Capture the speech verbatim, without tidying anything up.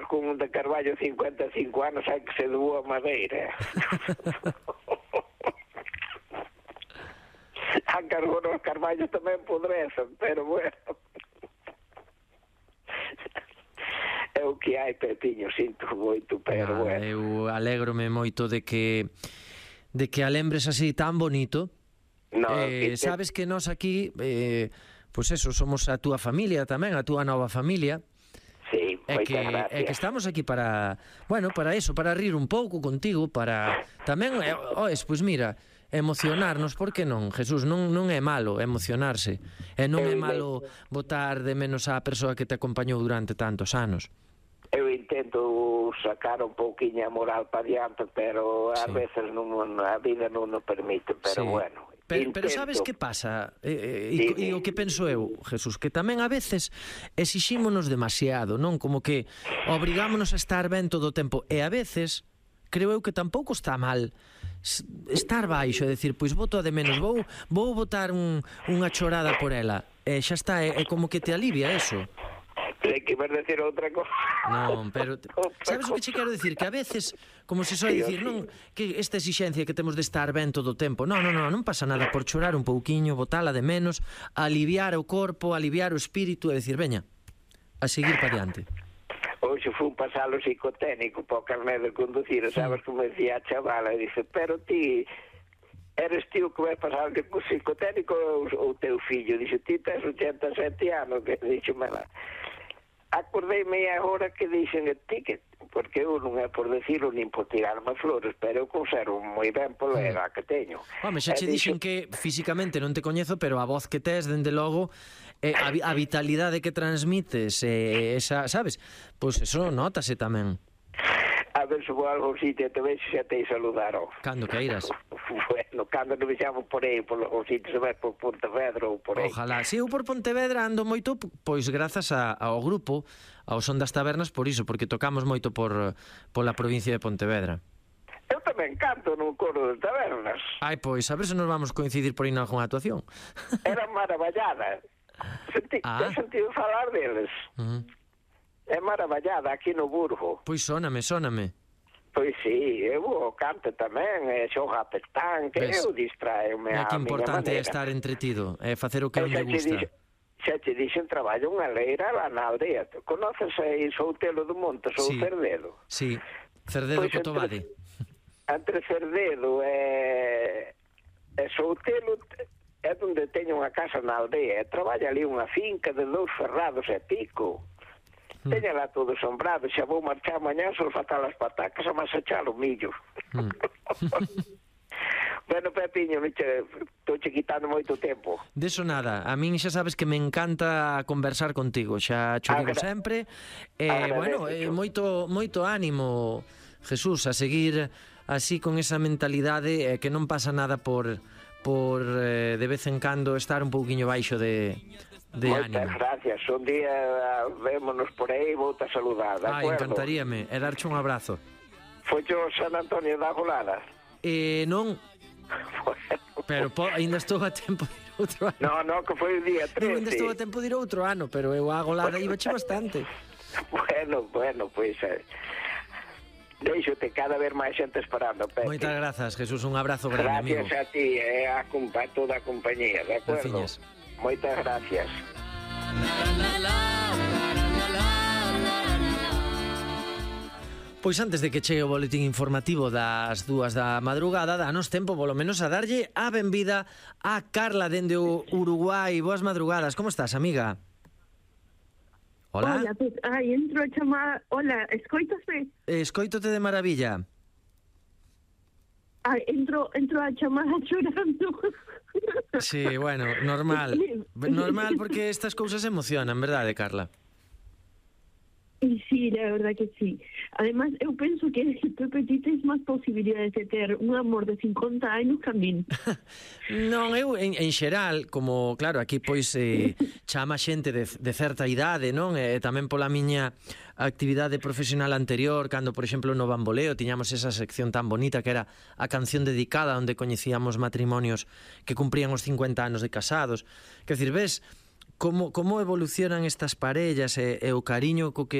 con un de Carballo cincuenta e cinco anos hai que se doou a madeira. A carbono os carballos tamén podrecen, pero bueno. É o que hai, Pepiño, sinto moito, pero Nada, bueno. Eu alégrome moito de que de que a lembres así tan bonito. No, eh, que te... Sabes que nós aquí, eh, pois pues eso, somos a túa familia tamén, a túa nova familia. Sí, É moitas que, gracias. é que estamos aquí para, bueno, para eso, para rir un pouco contigo, para tamén, eh, oes, pois mira, emocionarnos, por que non, Jesús? Non, non é malo emocionarse, e non é malo botar de menos á persoa que te acompañou durante tantos anos. Eu intento sacar un pouquiño a moral para diante, pero ás Sí. veces non, a vida non o permite, pero Sí. bueno. Pero, pero intento. sabes que pasa? E, e, e o que penso eu, Jesús, que tamén a veces exixímonos demasiado, non? Como que obrigámonos a estar ben todo o tempo. E a veces, creo eu que tampouco está mal estar baixo, é dicir, pois boto a de menos, vou, vou botar un, unha chorada por ela. E xa está, é, é como que te alivia eso. Sei que vas decir outra cosa. Non, pero sabes o que che quero dicir? Que a veces, como se soe dicir, non, que esta exigencia que temos de estar ben todo o tempo. Non, non, non, non pasa nada por chorar un pouquiño, botala de menos, aliviar o corpo, aliviar o espírito e dicir, veña, a seguir para diante. Hoxe fui un pasalo psicotécnico para o carnet de conducir, sabes como decía a chavala, e dice, pero ti eres tío que vai pasar que co psicotécnico ou teu fillo? Dice, ti tes ochenta e sete anos, que dixomela. Acordeime agora que dixen a ti que, porque eu non é por decirlo nin por tirarme flores, pero eu conservo moi ben pola edad que teño. Home, xa che dixen que físicamente non te coñezo, pero a voz que tes, dende logo, eh, a, a vitalidade que transmites, eh, esa, sabes? Pois pues eso notase tamén. A ver se vou a algún sitio, te vexo xa te saludar. Oh. Cando queiras. Bueno, cando nos vexamos por aí, por algún sitio, se vai por Pontevedra ou por aí. Ojalá. Si eu por Pontevedra ando moito, pois grazas a, ao grupo, ao Son das Tabernas, por iso, porque tocamos moito por pola provincia de Pontevedra. Eu tamén canto nun coro de tabernas. Ai, pois, a ver se nos vamos coincidir por aí na algunha actuación. Era maravallada. Senti, Ah. He sentido falar deles. Uh -huh. É maravallada aquí no Burgo. Pois sóname, sóname. Pois sí, eu o canto tamén, e xoga a petán, que Ves? eu distraio-me É a que miña importante é maneira. estar entretido, é facer o que E non xa lle che gusta. dixo- Xa te dixen, traballo unha leira lá na aldea. Conoces aí Soutelo do Monte, ou Sí. Cerdedo? Sí, Cerdedo Pois Cotobade. Entre Cerdedo e, e Soutelo é onde teño unha casa na aldea, e traballa ali unha finca de dous ferrados e pico. Mm. Teña lá todo sombrado, xa vou marchar mañá só fatar as patacas a masachar o millo. Mm. Bueno, Pepiño, estou che quitando moito tempo. Deso nada, a min xa sabes que me encanta conversar contigo, xa cho digo Agra- sempre. E, eh, bueno, eh, moito, moito ánimo, Jesús, a seguir así con esa mentalidade, eh, que non pasa nada por, por eh, de vez en cando estar un pouquiño baixo de, de Moitas ánimo. gracias, un día vémonos por aí e vou-te a saludar, de Ai, acuerdo? encantaríame, e darche un abrazo. Foi yo San Antonio da Golada. E non, pero po, ainda estou a tempo de ir outro ano. No, no, que foi o día Eu ainda estou a trece. tempo de ir outro ano, pero eu a golada iba che bastante. Bueno, bueno, pois eh, deixote cada vez máis xente esperando, Pepe. Moitas grazas, Jesús, un abrazo grande, amigo. Gracias a ti e a, compa toda a compañía, de acuerdo? Graciñas. Moitas gracias. Pois antes de que chegue o boletín informativo das dúas da madrugada, danos tempo polo menos a darlle a benvida a Carla dende o Uruguai. Boas madrugadas, como estás, amiga? Hola. Hola, pues, ai, entro a chamar... Hola, escoitase? Escoítote de maravilla. Ai, entro, entro a chamar chorando. Sí, bueno, normal. Normal porque estas cousas emocionan, verdade, Carla? Y sí, la verdad que sí. Además, eu penso que Pepe, ti tens máis posibilidades de ter un amor de cincuenta anos que a min. Non, eu en, en xeral, como, claro, aquí pois eh, chama xente de, de certa idade, non? E tamén pola miña actividade profesional anterior, cando, por exemplo, no Bamboleo tiñamos esa sección tan bonita que era a canción dedicada, onde coñecíamos matrimonios que cumprían os cincuenta anos de casados. Quer dicir, ves como, como evolucionan estas parellas e, e o cariño co que